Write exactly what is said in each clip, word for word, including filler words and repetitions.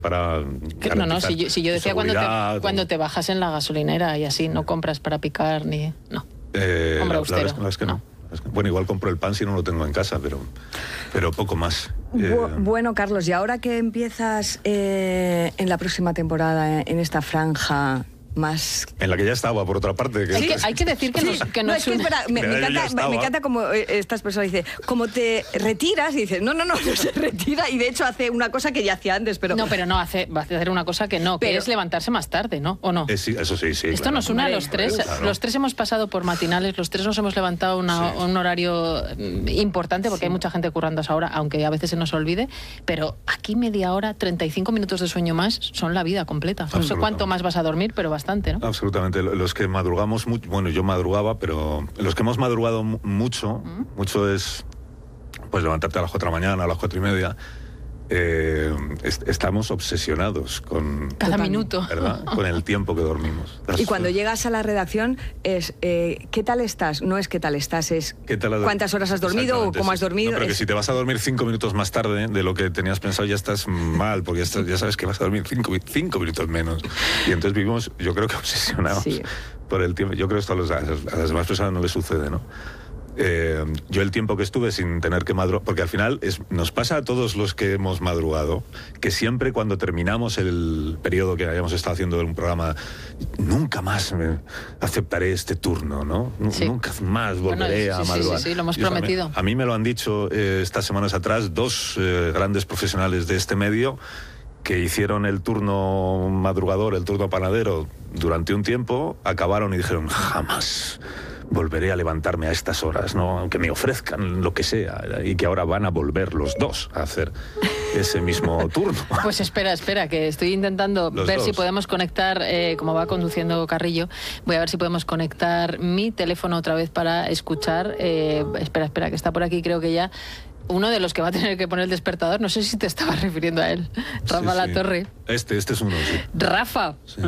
para que, no, no, si yo, si yo decía cuando te, cuando te bajas en la gasolinera y así, no compras para picar ni... No, eh, hombre la, austero. La verdad es que no. no. Bueno, igual compro el pan si no lo tengo en casa, pero, pero poco más. Eh... Bueno, Carlos, y ahora que empiezas eh, en la próxima temporada, en esta franja... más en la que ya estaba, por otra parte. Que hay, que, hay que decir que sí, nos, que no, nos es que une... espera, me, me, encanta, me encanta como estas personas dicen, como te retiras, y dices, no, no, no, no se retira, y de hecho hace una cosa que ya hacía antes, pero... No, pero no, hace, va a hacer una cosa que no, pero... que es levantarse más tarde, ¿no? ¿O no? Eh, sí, eso sí, sí. Esto claro. nos une a los tres, claro. Los tres hemos pasado por matinales, los tres nos hemos levantado una, sí. un horario importante, porque sí. hay mucha gente currando a esa hora, aunque a veces se nos olvide, pero aquí media hora, treinta y cinco minutos de sueño más, son la vida completa. No sé cuánto más vas a dormir, pero bastante, ¿no? Absolutamente. Los que madrugamos mucho, bueno, yo madrugaba, pero los que hemos madrugado mucho, ¿Mm? mucho es pues levantarte a las cuatro de la mañana, a las cuatro y media. Eh, est estamos obsesionados con cada minuto, ¿verdad? Con el tiempo que dormimos. Y cuando llegas a la redacción es eh, ¿qué tal estás? No es qué tal estás, es ¿Qué tal cuántas horas has dormido o cómo sí. has dormido. No, pero es... que si te vas a dormir cinco minutos más tarde de lo que tenías pensado ya estás mal, porque ya, estás, ya sabes que vas a dormir cinco, cinco minutos menos. Y entonces vivimos, yo creo que obsesionados sí. por el tiempo. Yo creo que esto a, los, a las demás personas no les sucede, ¿no? Eh, yo el tiempo que estuve sin tener que madrugar, porque al final es, nos pasa a todos los que hemos madrugado, que siempre cuando terminamos el periodo que hayamos estado haciendo un programa, nunca más me aceptaré este turno, ¿no? Sí. Nunca más volveré bueno, sí, a madrugar. Sí, sí, sí, lo hemos y prometido. A mí, a mí me lo han dicho eh, estas semanas atrás dos eh, grandes profesionales de este medio que hicieron el turno madrugador, el turno panadero durante un tiempo, acabaron y dijeron, jamás volveré a levantarme a estas horas, ¿no? Aunque me ofrezcan lo que sea, y que ahora van a volver los dos a hacer ese mismo turno. Pues espera, espera, que estoy intentando los ver dos. si podemos conectar, eh, como va conduciendo Carrillo, voy a ver si podemos conectar mi teléfono otra vez para escuchar. Eh, espera, espera, que está por aquí, creo que ya uno de los que va a tener que poner el despertador. No sé si te estabas refiriendo a él, Rafa sí, La sí. Torre. Este, este es uno, sí. Rafa. Sí.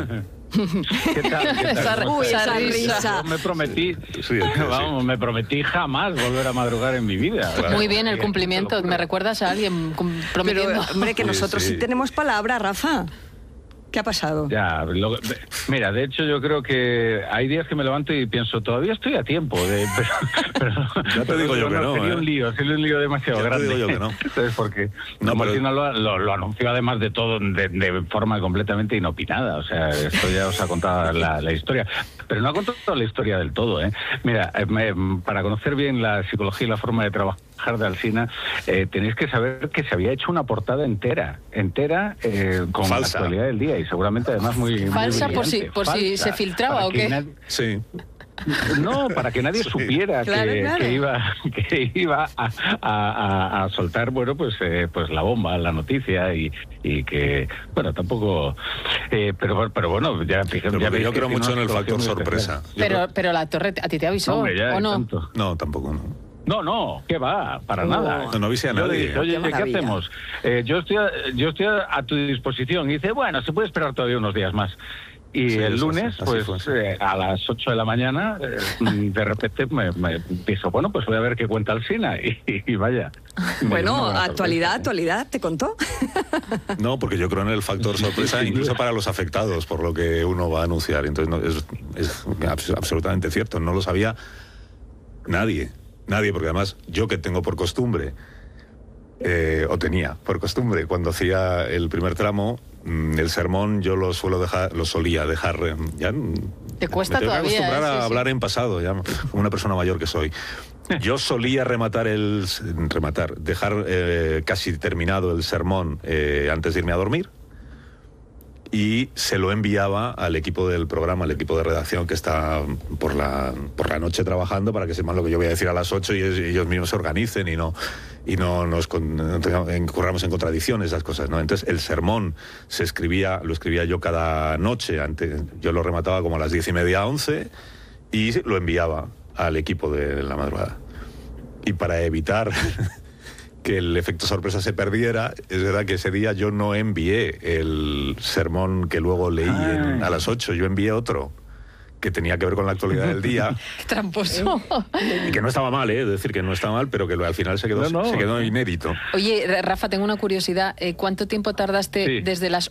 ¿Qué tal? ¿Qué tal? Esa, Uy, esa esa risa. risa. Yo me prometí, sí, vamos, sí. me prometí jamás volver a madrugar en mi vida. Claro. Muy bien el cumplimiento. ¿Me recuerdas a alguien prometiendo? Pero, hombre, que nosotros sí, sí. sí tenemos palabra, Rafa. ¿Qué ha pasado? Ya, lo, mira, de hecho yo creo que hay días que me levanto y pienso, todavía estoy a tiempo. De, pero, pero, ya te digo yo que no. Sería ¿eh? un lío, sería un lío demasiado ya grande. Te digo yo que no. Entonces, porque no, Martina pero... lo, lo, lo anunció además de todo de, de forma completamente inopinada. O sea, esto ya os ha contado la, la historia. Pero no ha contado la historia del todo, ¿eh? Mira, eh, me, para conocer bien la psicología y la forma de trabajar de Alsina, eh, tenéis que saber que se había hecho una portada entera, entera, eh, con Falsa. la actualidad del día y seguramente además muy falsa muy por si por Falsa, si se filtraba o qué. Nadie... Sí. No, para que nadie sí. supiera claro, que, claro. que iba que iba a, a, a soltar, bueno, pues eh, pues la bomba, la noticia y, y que, bueno, tampoco, eh, pero pero bueno, ya, pero ya veis yo creo que mucho en el factor sorpresa. Pero creo... pero La Torre a ti te avisó, Hombre, ya, ¿o no? Tanto. No, tampoco, no. No, no, ¿qué va? Para no, nada. No, no avise a yo nadie. Le dije, oye, ¿qué, ¿qué hacemos? Eh, yo estoy a, yo estoy a, a tu disposición. Y dice, bueno, se puede esperar todavía unos días más. Y sí, el lunes, así, así pues eh, a las ocho de la mañana, eh, de repente me, me pienso, bueno, pues voy a ver qué cuenta Alsina. Y, y vaya. Bueno, actualidad, actualidad, ¿te contó? No, porque yo creo en el factor sorpresa, incluso para los afectados, por lo que uno va a anunciar. Entonces no, es, es absolutamente cierto, no lo sabía nadie. Nadie, porque además yo que tengo por costumbre, eh, o tenía por costumbre, cuando hacía el primer tramo, mmm, el sermón yo lo suelo dejar, lo solía dejar, eh, ya... Te cuesta me tengo todavía, que acostumbrar eh, a sí, hablar sí. en pasado, ya, como una persona mayor que soy. Yo solía rematar el... rematar, dejar eh, casi terminado el sermón eh, antes de irme a dormir, y se lo enviaba al equipo del programa, al equipo de redacción que está por la, por la noche trabajando, para que sepan lo que yo voy a decir a las ocho y ellos mismos se organicen y no, y no nos incurramos en contradicciones, esas cosas, ¿no? Entonces el sermón se escribía, lo escribía yo cada noche, antes, yo lo remataba como a las diez y media, once, y lo enviaba al equipo de la madrugada. Y para evitar que el efecto sorpresa se perdiera, es verdad que ese día yo no envié el sermón que luego leí en, a las ocho, yo envié otro que tenía que ver con la actualidad del día. ¡Qué tramposo! Y que no estaba mal, ¿eh? Es decir, que no estaba mal, pero que al final se quedó, no, no. Se quedó inédito. Oye, Rafa, tengo una curiosidad. ¿Cuánto tiempo tardaste sí. desde las